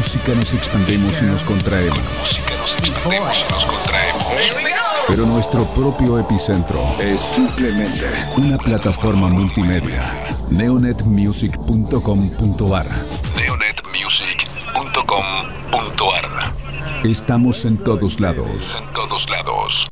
música nos expandemos y nos contraemos. Pero nuestro propio epicentro es simplemente una plataforma multimedia. Neonetmusic.com.ar. Neonetmusic.com.ar. Estamos en todos lados.